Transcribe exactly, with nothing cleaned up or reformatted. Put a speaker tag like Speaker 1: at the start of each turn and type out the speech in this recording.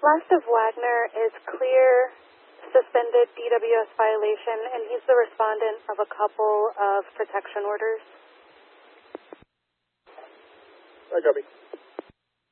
Speaker 1: Last of Wagner is clear suspended D W S violation, and he's the respondent of a couple of protection orders.
Speaker 2: I copy.